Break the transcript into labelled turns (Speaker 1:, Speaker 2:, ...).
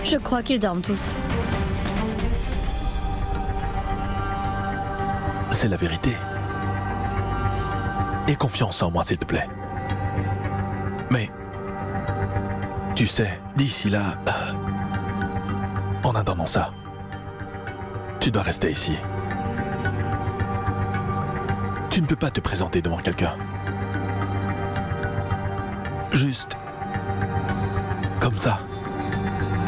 Speaker 1: Je crois qu'ils dorment tous.
Speaker 2: C'est la vérité. Aie confiance en moi, s'il te plaît. Mais, tu sais, d'ici là, en attendant ça, tu dois rester ici. Tu ne peux pas te présenter devant quelqu'un. Juste comme ça.